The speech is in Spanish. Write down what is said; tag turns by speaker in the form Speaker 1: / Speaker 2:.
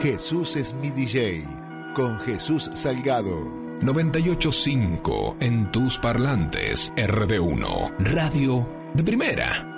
Speaker 1: Jesús es mi DJ, con Jesús Salgado.
Speaker 2: 98.5 en tus parlantes. RD1, radio de primera.